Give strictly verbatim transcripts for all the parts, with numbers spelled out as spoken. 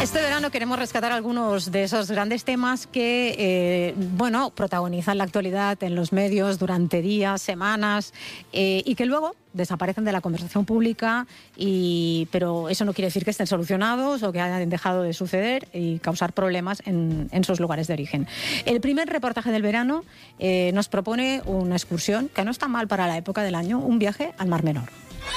Este verano queremos rescatar algunos de esos grandes temas que, eh, bueno, protagonizan la actualidad en los medios durante días, semanas, eh, y que luego desaparecen de la conversación pública, y, pero eso no quiere decir que estén solucionados o que hayan dejado de suceder y causar problemas en, en sus lugares de origen. El primer reportaje del verano eh, nos propone una excursión que no está mal para la época del año, un viaje al Mar Menor.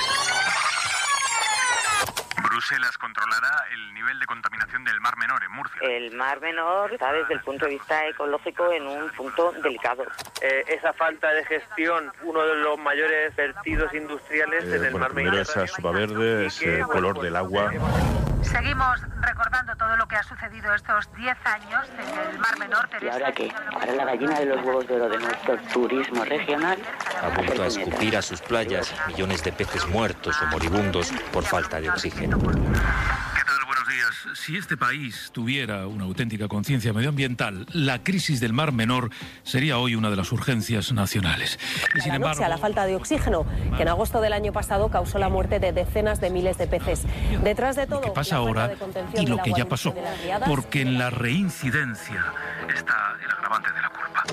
Bruselas controlará el nivel de contaminación del Mar Menor en Murcia. El Mar Menor está desde el punto de vista ecológico en un punto delicado. Eh, esa falta de gestión, uno de los mayores vertidos industriales eh, en el bueno, Mar Menor. Esa sopa verde, ese color del agua. Seguimos recordando todo lo que ha sucedido estos diez años en el Mar Menor. ¿Y ahora qué? Ahora la gallina de los huevos de oro de nuestro turismo regional. Ha vuelto a escupir a sus playas millones de peces muertos o moribundos por falta de oxígeno. ¿Qué tal? Buenos días. Si este país tuviera una auténtica conciencia medioambiental, la crisis del Mar Menor sería hoy una de las urgencias nacionales. Y sin embargo, la falta de oxígeno, que en agosto del año pasado causó la muerte de decenas de miles de peces. Detrás de todo, lo que pasa ahora y lo que ya pasó, porque en la reincidencia está el agravante de la culpa.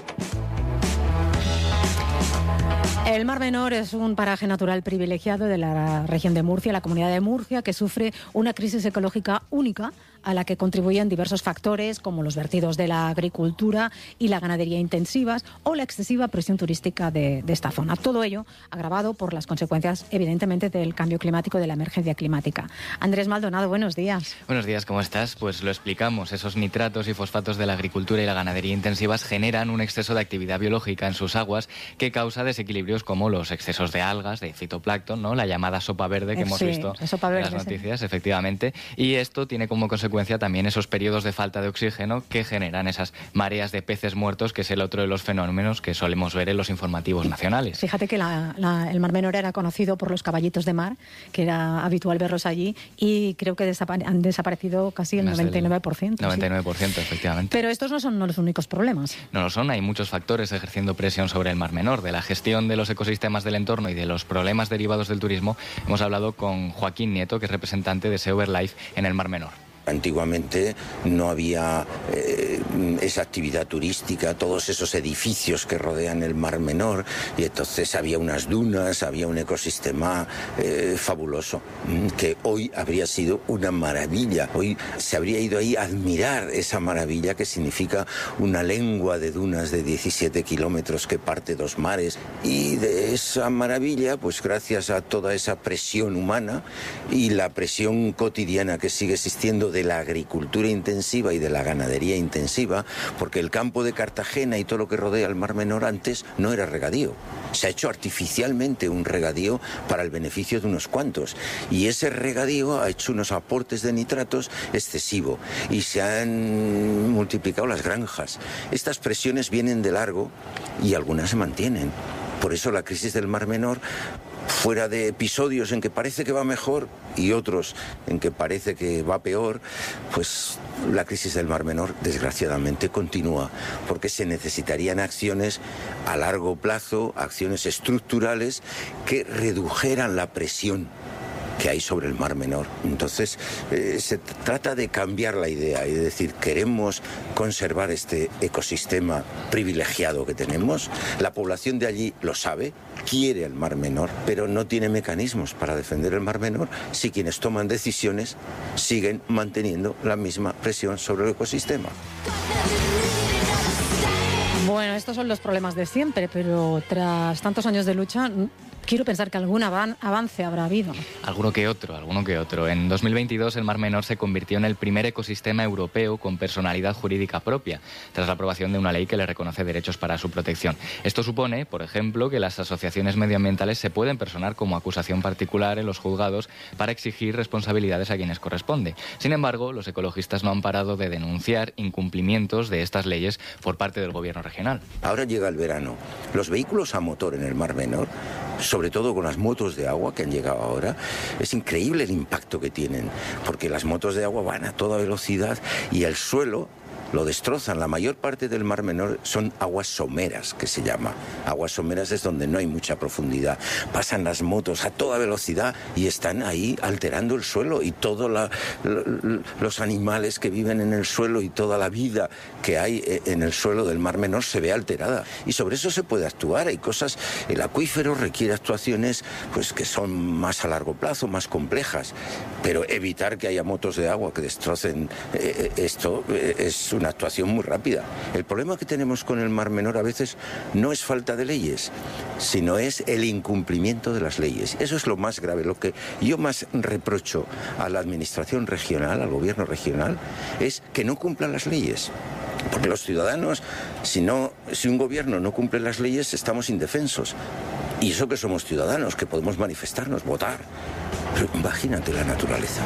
El Mar Menor es un paraje natural privilegiado de la región de Murcia, la comunidad de Murcia, que sufre una crisis ecológica única a la que contribuyen diversos factores como los vertidos de la agricultura y la ganadería intensivas o la excesiva presión turística de, de esta zona. Todo ello agravado por las consecuencias, evidentemente, del cambio climático, de la emergencia climática. Andrés Maldonado, buenos días. Buenos días, ¿cómo estás? Pues lo explicamos. Esos nitratos y fosfatos de la agricultura y la ganadería intensivas generan un exceso de actividad biológica en sus aguas que causa desequilibrios como los excesos de algas, de fitoplancton, ¿no? La llamada sopa verde que hemos sí, visto sopa verde, en las noticias, sí. Efectivamente. Y esto tiene como consecuencia también esos periodos de falta de oxígeno que generan esas mareas de peces muertos, que es el otro de los fenómenos que solemos ver en los informativos nacionales. Fíjate que la, la, el Mar Menor era conocido por los caballitos de mar, que era habitual verlos allí, y creo que desapare- han desaparecido casi el noventa y nueve por ciento. noventa y nueve por ciento, sí. Efectivamente. Pero estos no son los únicos problemas. No lo son, hay muchos factores ejerciendo presión sobre el Mar Menor. De la gestión de los ecosistemas del entorno y de los problemas derivados del turismo hemos hablado con Joaquín Nieto, que es representante de Sea Over Life en el Mar Menor. Antiguamente no había eh, esa actividad turística, todos esos edificios que rodean el Mar Menor, y entonces había unas dunas, había un ecosistema eh, fabuloso, que hoy habría sido una maravilla. Hoy se habría ido ahí a admirar esa maravilla que significa una lengua de dunas de diecisiete kilómetros que parte dos mares, y de esa maravilla, pues gracias a toda esa presión humana y la presión cotidiana que sigue existiendo de la agricultura intensiva y de la ganadería intensiva, porque el campo de Cartagena y todo lo que rodea el Mar Menor antes no era regadío. Se ha hecho artificialmente un regadío para el beneficio de unos cuantos, y ese regadío ha hecho unos aportes de nitratos excesivo y se han multiplicado las granjas. Estas presiones vienen de largo y algunas se mantienen. Por eso la crisis del Mar Menor, fuera de episodios en que parece que va mejor y otros en que parece que va peor, pues la crisis del Mar Menor desgraciadamente continúa, porque se necesitarían acciones a largo plazo, acciones estructurales que redujeran la presión que hay sobre el Mar Menor. Entonces eh, se trata de cambiar la idea y de decir, queremos conservar este ecosistema privilegiado que tenemos. La población de allí lo sabe, quiere el Mar Menor, pero no tiene mecanismos para defender el Mar Menor si quienes toman decisiones siguen manteniendo la misma presión sobre el ecosistema. Bueno, estos son los problemas de siempre, pero tras tantos años de lucha, quiero pensar que algún avance habrá habido. Alguno que otro, alguno que otro. En dos mil veintidós el Mar Menor se convirtió en el primer ecosistema europeo con personalidad jurídica propia, tras la aprobación de una ley que le reconoce derechos para su protección. Esto supone, por ejemplo, que las asociaciones medioambientales se pueden personar como acusación particular en los juzgados para exigir responsabilidades a quienes corresponde. Sin embargo, los ecologistas no han parado de denunciar incumplimientos de estas leyes por parte del gobierno regional. Ahora llega el verano. Los vehículos a motor en el Mar Menor, sobre todo con las motos de agua que han llegado ahora, es increíble el impacto que tienen, porque las motos de agua van a toda velocidad y el suelo lo destrozan. La mayor parte del Mar Menor son aguas someras, que se llama. Aguas someras es donde no hay mucha profundidad. Pasan las motos a toda velocidad y están ahí alterando el suelo y todos la, los animales que viven en el suelo y toda la vida que hay en el suelo del Mar Menor se ve alterada. Y sobre eso se puede actuar. Hay cosas, el acuífero requiere actuaciones pues que son más a largo plazo, más complejas, pero evitar que haya motos de agua que destrocen eh, esto eh, es una actuación muy rápida. El problema que tenemos con el Mar Menor a veces no es falta de leyes, sino es el incumplimiento de las leyes. Eso es lo más grave. Lo que yo más reprocho a la administración regional, al gobierno regional, es que no cumplan las leyes. Porque los ciudadanos, si, no, si un gobierno no cumple las leyes, estamos indefensos. Y eso que somos ciudadanos, que podemos manifestarnos, votar. Pero imagínate la naturaleza.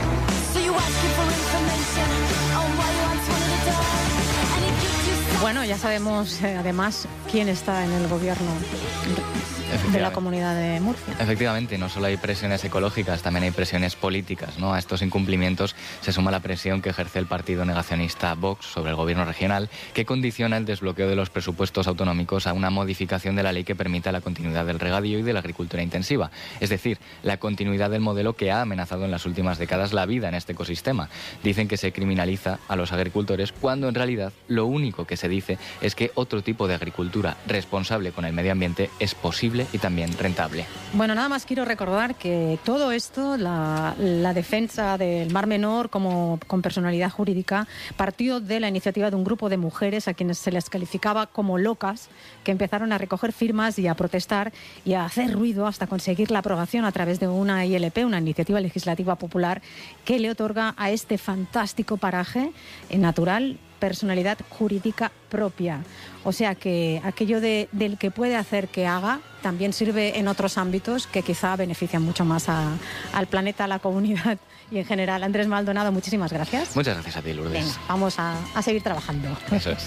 Bueno, ya sabemos eh, además quién está en el gobierno de la Comunidad de Murcia. Efectivamente, no solo hay presiones ecológicas, también hay presiones políticas, ¿no? A estos incumplimientos se suma la presión que ejerce el partido negacionista Vox sobre el gobierno regional, que condiciona el desbloqueo de los presupuestos autonómicos a una modificación de la ley que permita la continuidad del regadío y de la agricultura intensiva, es decir, la continuidad del modelo que ha amenazado en las últimas décadas la vida en este ecosistema. Dicen que se criminaliza a los agricultores cuando en realidad lo único que se dice es que otro tipo de agricultura responsable con el medio ambiente es posible y también rentable. Bueno, nada más quiero recordar que todo esto, la, la defensa del Mar Menor como con personalidad jurídica, partió de la iniciativa de un grupo de mujeres a quienes se les calificaba como locas, que empezaron a recoger firmas y a protestar y a hacer ruido hasta conseguir la aprobación a través de una I L P, una iniciativa legislativa popular, que le otorga a este fantástico paraje natural personalidad jurídica propia. O sea que aquello de, del que puede hacer que haga también sirve en otros ámbitos que quizá benefician mucho más a, al planeta, a la comunidad y en general. Andrés Maldonado, muchísimas gracias. Muchas gracias a ti, Lourdes. Venga, vamos a, a seguir trabajando. Eso es.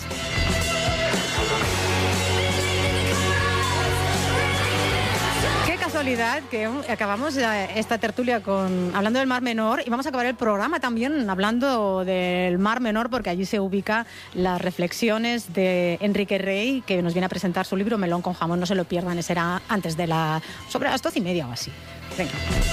Casualidad que acabamos esta tertulia con hablando del Mar Menor y vamos a acabar el programa también hablando del Mar Menor, porque allí se ubica las reflexiones de Enrique Rey, que nos viene a presentar su libro Melón con jamón. No se lo pierdan, será antes de la sobre las doce y media o así. Venga.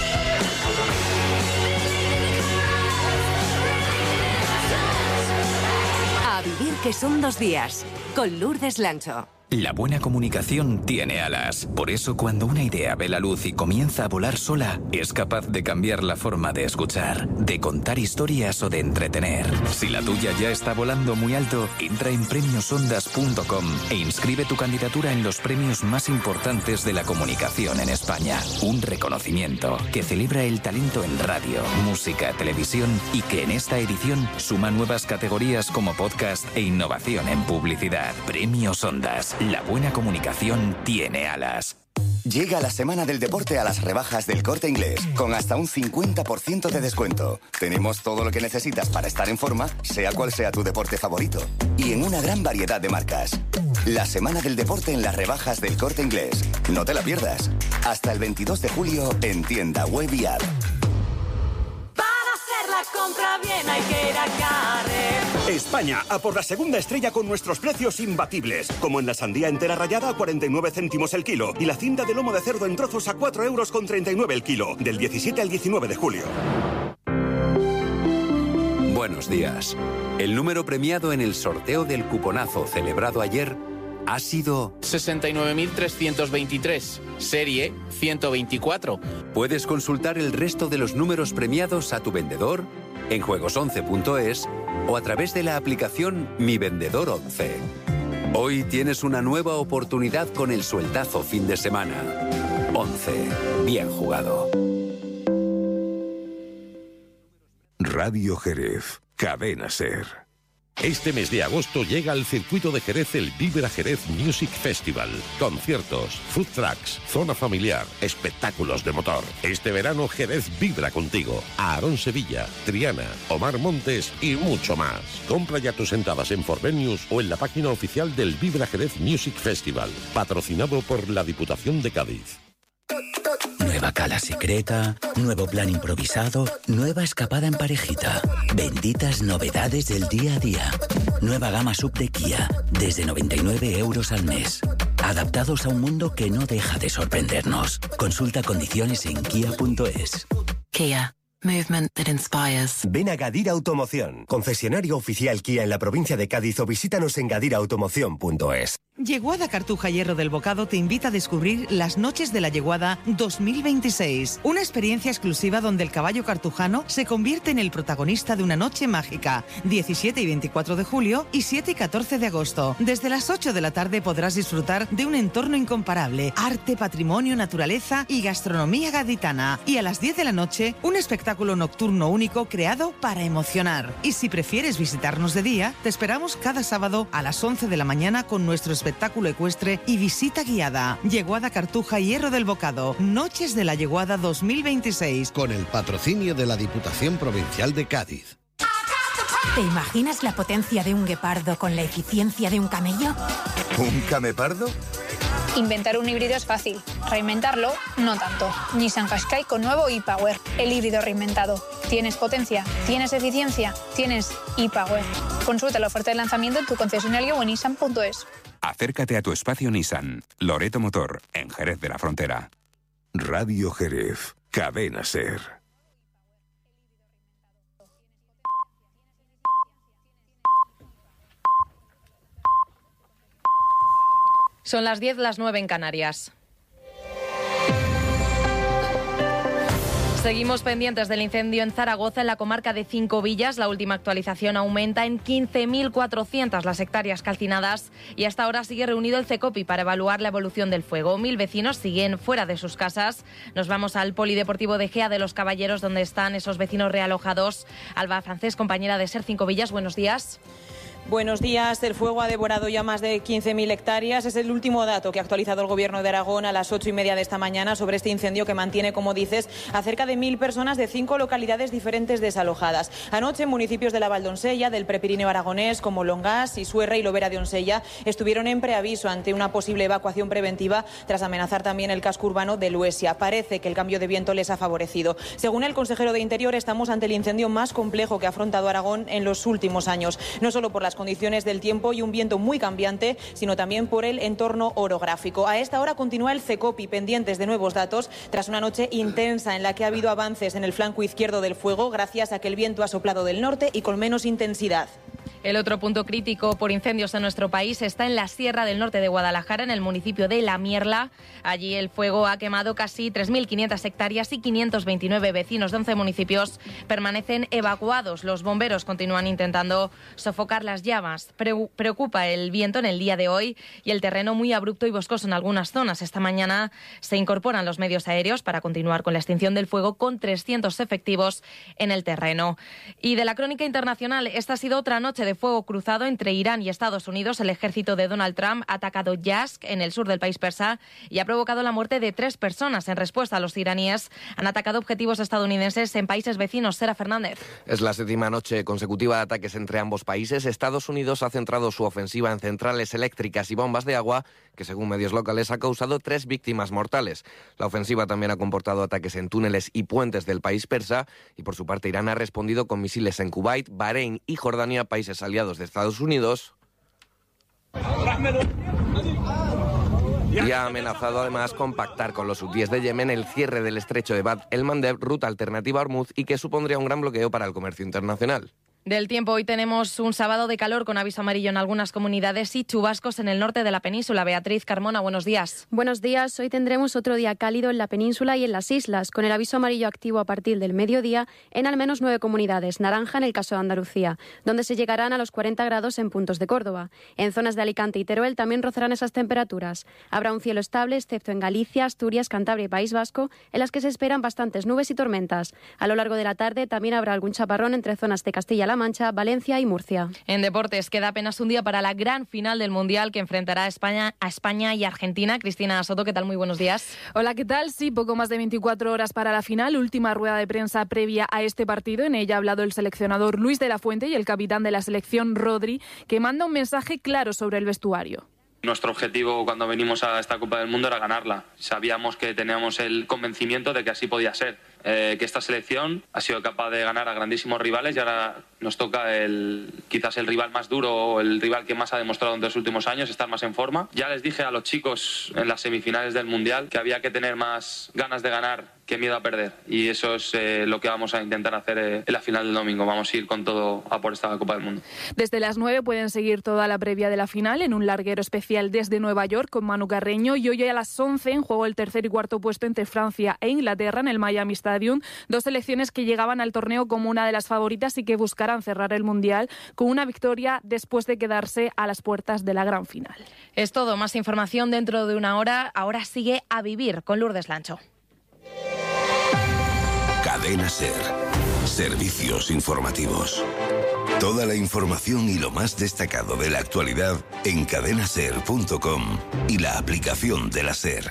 A vivir, que son dos días, con Lourdes Lancho. La buena comunicación tiene alas. Por eso, cuando una idea ve la luz y comienza a volar sola, es capaz de cambiar la forma de escuchar, de contar historias o de entretener. Si la tuya ya está volando muy alto, entra en premios ondas punto com e inscribe tu candidatura en los premios más importantes de la comunicación en España. Un reconocimiento que celebra el talento en radio, música, televisión y que en esta edición suma nuevas categorías como podcast e innovación en publicidad. Premios Ondas. La buena comunicación tiene alas. Llega la Semana del Deporte a las rebajas del Corte Inglés, con hasta un cincuenta por ciento de descuento. Tenemos todo lo que necesitas para estar en forma, sea cual sea tu deporte favorito. Y en una gran variedad de marcas. La Semana del Deporte en las rebajas del Corte Inglés. No te la pierdas. Hasta el veintidós de julio en tienda web y app. Compra bien, hay que ir a Carrer. España, a por la segunda estrella con nuestros precios imbatibles. Como en la sandía entera rallada a cuarenta y nueve céntimos el kilo. Y la cinta de lomo de cerdo en trozos a cuatro euros con treinta y nueve el kilo. Del diecisiete al diecinueve de julio. Buenos días. El número premiado en el sorteo del cuponazo celebrado ayer ha sido sesenta y nueve mil trescientos veintitrés, serie ciento veinticuatro. Puedes consultar el resto de los números premiados a tu vendedor en juegos once punto es o a través de la aplicación Mi Vendedor once. Hoy tienes una nueva oportunidad con el sueldazo fin de semana. once. Bien jugado. Radio Jerez. Cadena Ser. Este mes de agosto llega al circuito de Jerez el Vibra Jerez Music Festival. Conciertos, food trucks, zona familiar, espectáculos de motor. Este verano Jerez vibra contigo. Aarón Sevilla, Triana, Omar Montes y mucho más. Compra ya tus entradas en Forvenius o en la página oficial del Vibra Jerez Music Festival. Patrocinado por la Diputación de Cádiz. Nueva Nueva cala secreta, nuevo plan improvisado, nueva escapada en parejita. Benditas novedades del día a día. Nueva gama sub de Kia, desde noventa y nueve euros al mes. Adaptados a un mundo que no deja de sorprendernos. Consulta condiciones en kia punto es. Kia. Movement that inspires. Ven a Gadir Automoción, concesionario oficial Kia en la provincia de Cádiz, o visítanos en gadir automoción punto es. Yeguada Cartuja Hierro del Bocado te invita a descubrir las Noches de la Yeguada dos mil veintiséis. Una experiencia exclusiva donde el caballo cartujano se convierte en el protagonista de una noche mágica. diecisiete y veinticuatro de julio y siete y catorce de agosto. Desde las ocho de la tarde podrás disfrutar de un entorno incomparable, arte, patrimonio, naturaleza y gastronomía gaditana. Y a las diez de la noche, un espectáculo nocturno único creado para emocionar. Y si prefieres visitarnos de día, te esperamos cada sábado a las once de la mañana con nuestro espectáculo ecuestre y visita guiada. Yeguada Cartuja Hierro del Bocado. Noches de la Yeguada dos mil veintiséis. Con el patrocinio de la Diputación Provincial de Cádiz. ¿Te imaginas la potencia de un guepardo con la eficiencia de un camello? ¿Un camepardo? Inventar un híbrido es fácil, reinventarlo no tanto. Nissan Qashqai con nuevo e-Power, el híbrido reinventado. ¿Tienes potencia? ¿Tienes eficiencia? ¿Tienes e-Power? Consulta la oferta de lanzamiento en tu concesionario o en nissan punto es. Acércate a tu espacio Nissan, Loreto Motor, en Jerez de la Frontera. Radio Jerez, Cadena Ser. Son las diez, las nueve en Canarias. Seguimos pendientes del incendio en Zaragoza, en la comarca de Cinco Villas. La última actualización aumenta en quince mil cuatrocientas las hectáreas calcinadas y hasta ahora sigue reunido el CECOPI para evaluar la evolución del fuego. Mil vecinos siguen fuera de sus casas. Nos vamos al Polideportivo de Gea de los Caballeros, donde están esos vecinos realojados. Alba Francés, compañera de Ser Cinco Villas, buenos días. Buenos días. El fuego ha devorado ya más de quince mil hectáreas. Es el último dato que ha actualizado el Gobierno de Aragón a las ocho y media de esta mañana sobre este incendio que mantiene, como dices, a cerca de mil personas de cinco localidades diferentes desalojadas. Anoche, en municipios de la Valdonsella, del Prepirineo aragonés, como Longás, Isuerra y Lobera de Onsella, estuvieron en preaviso ante una posible evacuación preventiva tras amenazar también el casco urbano de Luesia. Parece que el cambio de viento les ha favorecido. Según el consejero de Interior, estamos ante el incendio más complejo que ha afrontado Aragón en los últimos años, no solo por las condiciones del tiempo y un viento muy cambiante, sino también por el entorno orográfico. A esta hora continúa el CECOPI pendientes de nuevos datos tras una noche intensa en la que ha habido avances en el flanco izquierdo del fuego gracias a que el viento ha soplado del norte y con menos intensidad. El otro punto crítico por incendios en nuestro país está en la Sierra del Norte de Guadalajara, en el municipio de La Mierla. Allí el fuego ha quemado casi tres mil quinientas hectáreas y quinientos veintinueve vecinos de once municipios permanecen evacuados. Los bomberos continúan intentando sofocar las llamas. Pre- preocupa el viento en el día de hoy y el terreno muy abrupto y boscoso en algunas zonas. Esta mañana se incorporan los medios aéreos para continuar con la extinción del fuego con trescientos efectivos en el terreno. Y de la crónica internacional, esta ha sido otra noche de fuego cruzado entre Irán y Estados Unidos. El ejército de Donald Trump ha atacado Yazd, en el sur del país persa, y ha provocado la muerte de tres personas. En respuesta, los iraníes han atacado objetivos estadounidenses en países vecinos. Sera Fernández. Es la séptima noche consecutiva de ataques entre ambos países. Estados Unidos ha centrado su ofensiva en centrales eléctricas y bombas de agua, que según medios locales ha causado tres víctimas mortales. La ofensiva también ha comportado ataques en túneles y puentes del país persa, y por su parte Irán ha respondido con misiles en Kuwait, Bahrein y Jordania, países aliados de Estados Unidos, y ha amenazado además con pactar con los hutíes de Yemen el cierre del estrecho de Bab el-Mandeb, ruta alternativa a Hormuz, y que supondría un gran bloqueo para el comercio internacional. Del tiempo, hoy tenemos un sábado de calor con aviso amarillo en algunas comunidades y chubascos en el norte de la península. Beatriz Carmona, buenos días. Buenos días. Hoy tendremos otro día cálido en la península y en las islas, con el aviso amarillo activo a partir del mediodía en al menos nueve comunidades, naranja en el caso de Andalucía, donde se llegarán a los cuarenta grados en puntos de Córdoba. En zonas de Alicante y Teruel también rozarán esas temperaturas. Habrá un cielo estable, excepto en Galicia, Asturias, Cantabria y País Vasco, en las que se esperan bastantes nubes y tormentas. A lo largo de la tarde también habrá algún chaparrón entre zonas de Castilla-La Mancha, Valencia y Murcia. En deportes, queda apenas un día para la gran final del Mundial que enfrentará a España, a España y Argentina. Cristina Soto, ¿qué tal? Muy buenos días. Hola, ¿qué tal? Sí, poco más de veinticuatro horas para la final. Última rueda de prensa previa a este partido. En ella ha hablado el seleccionador Luis de la Fuente y el capitán de la selección, Rodri, que manda un mensaje claro sobre el vestuario. Nuestro objetivo cuando venimos a esta Copa del Mundo era ganarla. Sabíamos que teníamos el convencimiento de que así podía ser, eh, que esta selección ha sido capaz de ganar a grandísimos rivales y ahora nos toca el, quizás el rival más duro o el rival que más ha demostrado en los últimos años estar más en forma. Ya les dije a los chicos en las semifinales del Mundial que había que tener más ganas de ganar que miedo a perder, y eso es eh, lo que vamos a intentar hacer eh, en la final del domingo. Vamos a ir con todo a por esta Copa del Mundo. Desde las nueve pueden seguir toda la previa de la final en un larguero especial desde Nueva York con Manu Carreño, y hoy a las once en juego el tercer y cuarto puesto entre Francia e Inglaterra en el Miami Stadium, dos selecciones que llegaban al torneo como una de las favoritas y que buscarán cerrar el Mundial con una victoria después de quedarse a las puertas de la gran final. Es todo, más información dentro de una hora. Ahora sigue A Vivir con Lourdes Lancho. Cadena SER. Servicios informativos. Toda la información y lo más destacado de la actualidad en cadena ser punto com y la aplicación de la SER.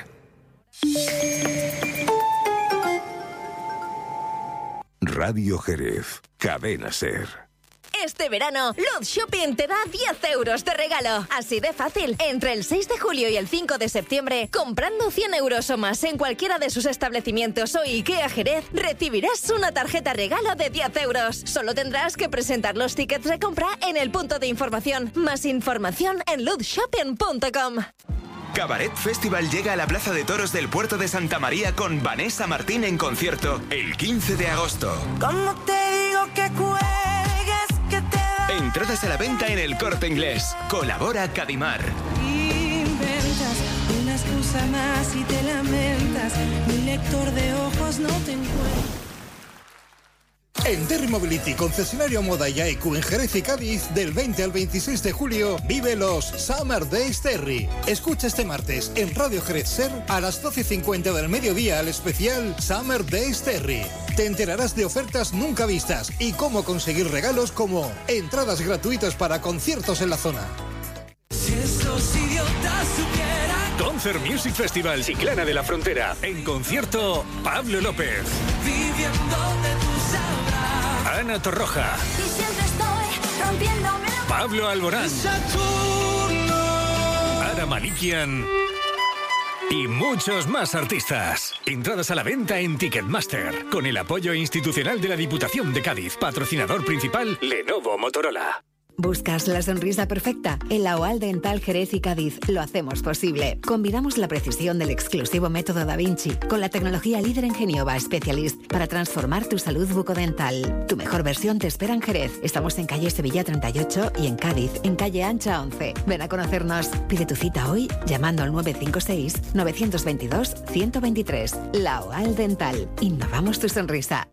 Radio Jerez. Cadena SER. Este verano, Luz Shopping te da diez euros de regalo. Así de fácil. Entre el seis de julio y el cinco de septiembre, comprando cien euros o más en cualquiera de sus establecimientos o IKEA Jerez, recibirás una tarjeta regalo de diez euros. Solo tendrás que presentar los tickets de compra en el punto de información. Más información en luz shopping punto com. Cabaret Festival llega a la Plaza de Toros del Puerto de Santa María con Vanessa Martín en concierto el quince de agosto. ¿Cómo te digo que cuelgues, que te va? Entradas a la venta en El Corte Inglés. Colabora Cadimar. Inventas una excusa más y te lamentas. Mi lector de ojos no te encuentra. En Terry Mobility, concesionario Moda y A E Q en Jerez y Cádiz, del veinte al veintiséis de julio, vive los Summer Days Terry. Escucha este martes en Radio Jerez Ser a las doce cincuenta del mediodía el especial Summer Days Terry. Te enterarás de ofertas nunca vistas y cómo conseguir regalos como entradas gratuitas para conciertos en la zona. Si esos idiotas supieran. Concert Music Festival Chiclana de la Frontera. En concierto, Pablo López. Viviendo de tus abrazos. Ana Torroja. Y siempre estoy rompiéndome. Pablo Alborán. Ada Malikian. Y muchos más artistas. Entradas a la venta en Ticketmaster. Con el apoyo institucional de la Diputación de Cádiz. Patrocinador principal, Lenovo Motorola. ¿Buscas la sonrisa perfecta? En la O A L Dental Jerez y Cádiz lo hacemos posible. Combinamos la precisión del exclusivo método Da Vinci con la tecnología líder en Geniova Specialist para transformar tu salud bucodental. Tu mejor versión te espera en Jerez. Estamos en calle Sevilla treinta y ocho y en Cádiz, en calle Ancha once. Ven a conocernos. Pide tu cita hoy llamando al nueve cinco seis, nueve dos dos, uno cero dos tres. La O A L Dental. Innovamos tu sonrisa.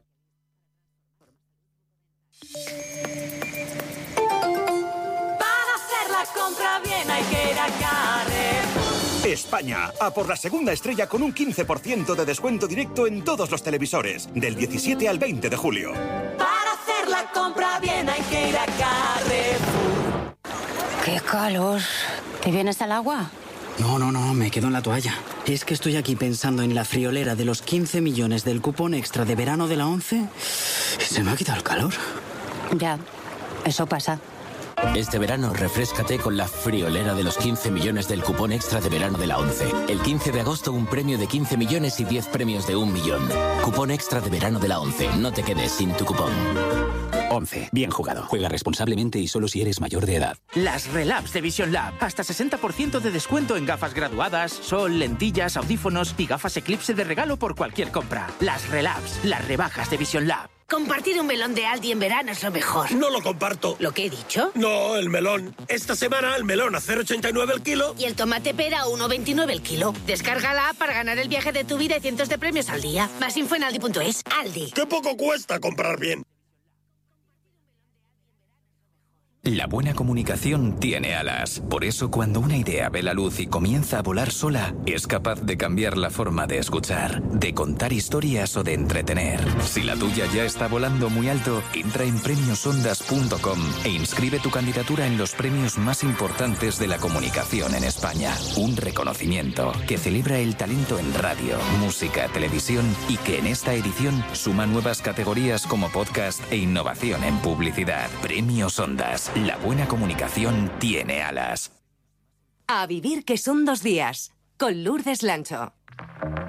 Compra bien, hay que ir a Carrefour. España, a por la segunda estrella con un quince por ciento de descuento directo en todos los televisores, del diecisiete al veinte de julio. Para hacer la compra bien hay que ir a Carrefour. ¡Qué calor! ¿Te vienes al agua? No, no, no, me quedo en la toalla. Es que estoy aquí pensando en la friolera de los quince millones del cupón extra de verano de la ONCE y se me ha quitado el calor. Ya, eso pasa. Este verano, refréscate con la friolera de los quince millones del cupón extra de verano de la ONCE. El quince de agosto, un premio de quince millones y diez premios de un millón. Cupón extra de verano de la ONCE. No te quedes sin tu cupón. ONCE. Bien jugado. Juega responsablemente y solo si eres mayor de edad. Las Relabs de Vision Lab. Hasta sesenta por ciento de descuento en gafas graduadas, sol, lentillas, audífonos y gafas Eclipse de regalo por cualquier compra. Las Relabs. Las rebajas de Vision Lab. Compartir un melón de Aldi en verano es lo mejor. No lo comparto. ¿Lo que he dicho? No, el melón. Esta semana el melón a cero coma ochenta y nueve el kilo. Y el tomate pera a uno coma veintinueve el kilo. Descarga la app para ganar el viaje de tu vida y cientos de premios al día. Más info en aldi punto es. Aldi. ¡Qué poco cuesta comprar bien! La buena comunicación tiene alas. Por eso, cuando una idea ve la luz y comienza a volar sola, es capaz de cambiar la forma de escuchar, de contar historias o de entretener. Si la tuya ya está volando muy alto, entra en premios ondas punto com e inscribe tu candidatura en los premios más importantes de la comunicación en España. Un reconocimiento que celebra el talento en radio, música, televisión y que en esta edición suma nuevas categorías como podcast e innovación en publicidad. Premios Ondas. La buena comunicación tiene alas. A vivir que son dos días, con Lourdes Lancho.